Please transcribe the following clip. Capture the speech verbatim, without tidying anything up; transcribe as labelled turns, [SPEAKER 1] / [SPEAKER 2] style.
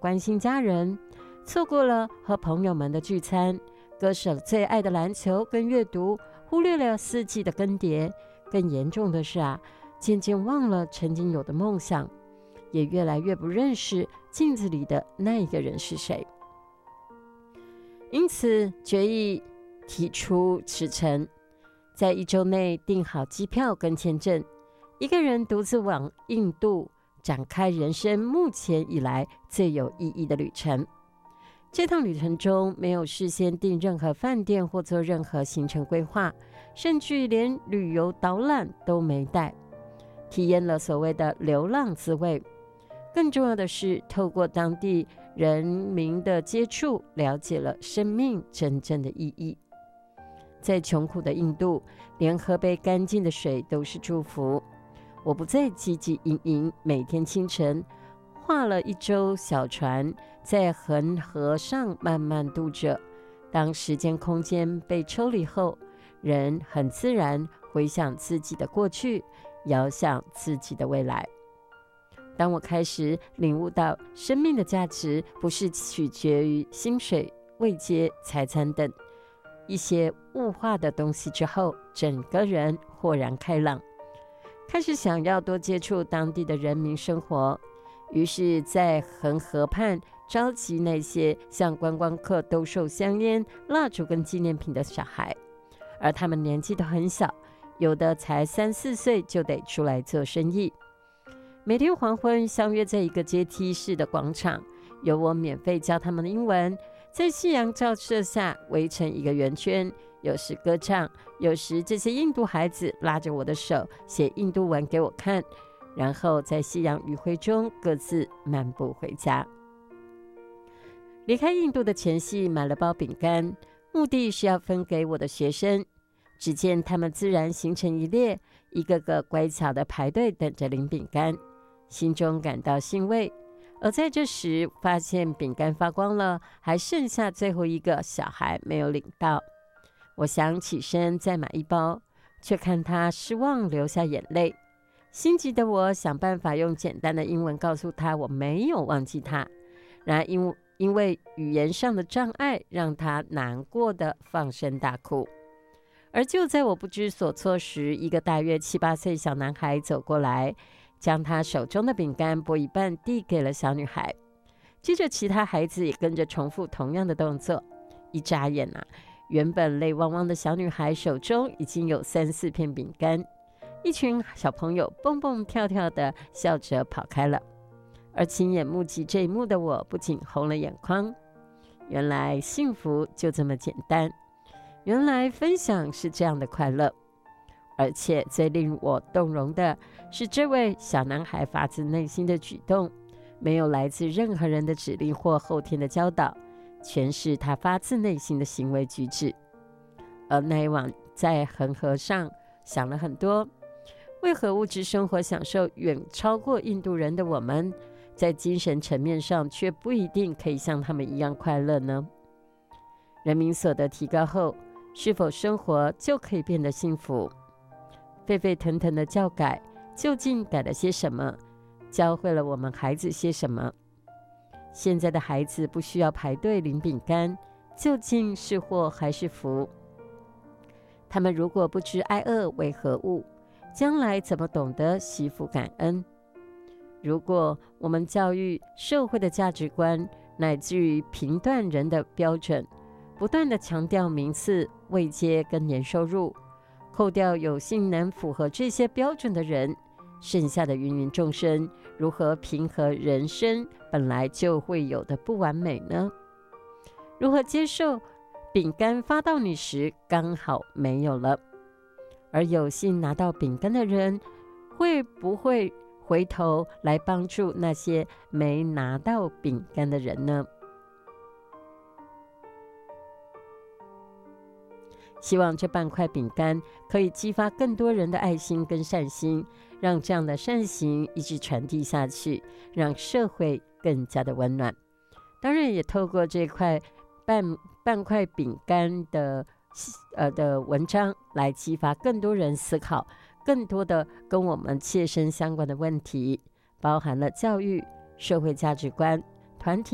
[SPEAKER 1] 关心家人，错过了和朋友们的聚餐，割舍了最爱的篮球跟阅读，忽略了四季的更迭。更严重的是啊，渐渐忘了曾经有的梦想，也越来越不认识镜子里的那一个人是谁。因此决议提出辞呈，在一周内订好机票跟签证，一个人独自往印度展开人生目前以来最有意义的旅程。这趟旅程中没有事先订任何饭店或做任何行程规划，甚至连旅游导览都没带，体验了所谓的流浪滋味。更重要的是，透过当地人民的接触，了解了生命真正的意义。在穷苦的印度，连喝杯干净的水都是祝福。我不再汲汲营营，每天清晨划了一艘小船，在恒河上慢慢渡着。当时间空间被抽离后，人很自然回想自己的过去，遥想自己的未来。当我开始领悟到生命的价值不是取决于薪水、位阶、财产等一些物化的东西之后，整个人豁然开朗，开始想要多接触当地的人民生活。于是在恒河畔召集那些向观光客兜售香烟、蜡烛跟纪念品的小孩，而他们年纪都很小，有的才三四岁就得出来做生意。每天黄昏相约在一个阶梯式的广场，由我免费教他们的英文，在夕阳照射下围成一个圆圈，有时歌唱，有时这些印度孩子拉着我的手写印度文给我看，然后在夕阳余晖中各自漫步回家。离开印度的前夕，买了包饼干，目的是要分给我的学生。只见他们自然形成一列，一个个乖巧的排队等着领饼干，心中感到欣慰。而在这时，发现饼干发光了，还剩下最后一个小孩没有领到。我想起身再买一包，却看他失望流下眼泪。心急的我想办法用简单的英文告诉他我没有忘记他，然而因因为语言上的障碍，让他难过的放声大哭。而就在我不知所措时，一个大约七八岁小男孩走过来，将他手中的饼干剥一半递给了小女孩。接着其他孩子也跟着重复同样的动作。一眨眼啊，原本泪汪汪的小女孩手中已经有三四片饼干。一群小朋友蹦蹦跳跳的笑着跑开了。而亲眼目击这一幕的我不仅红了眼眶。原来幸福就这么简单，原来分享是这样的快乐。而且最令我动容的是，这位小男孩发自内心的举动，没有来自任何人的指令或后天的教导，全是他发自内心的行为举止。而那一晚在恒河上想了很多，为何物质生活享受远超过印度人的我们，在精神层面上却不一定可以像他们一样快乐呢？人民所得提高后，是否生活就可以变得幸福？沸沸腾腾的教改究竟改了些什么？教会了我们孩子些什么？现在的孩子不需要排队领饼干，究竟是祸还是福？他们如果不知挨饿为何物，将来怎么懂得惜福感恩？如果我们教育社会的价值观，乃至于评断人的标准，不断地强调名次、位阶跟年收入，扣掉有幸能符合这些标准的人，剩下的芸芸众生如何平衡人生本来就会有的不完美呢？如何接受饼干发到你时刚好没有了？而有幸拿到饼干的人，会不会回头来帮助那些没拿到饼干的人呢？希望这半块饼干可以激发更多人的爱心跟善心，让这样的善行一直传递下去，让社会更加的温暖。当然也透过这块半半块饼干的呃的文章来激发更多人思考更多的跟我们切身相关的问题，包含了教育、社会价值观、团体